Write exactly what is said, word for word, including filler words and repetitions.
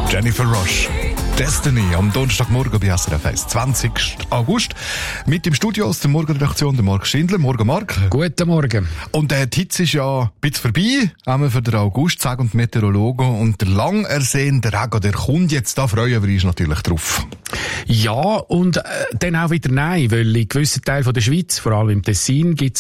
Jennifer Roche. Destiny am Donnerstagmorgen bei S R F eins, zwanzigsten August. Mit im Studio aus der Morgenredaktion der Marc Schindler. Morgen, Marc. Guten Morgen. Und der Hitze ist ja ein bisschen vorbei, einmal für den August, sagen die Meteorologen. Und der lang ersehnte Regen, der kommt jetzt, da freuen wir uns natürlich drauf. Ja, und äh, dann auch wieder nein, weil in gewissen Teilen der Schweiz, vor allem im Tessin, gibt es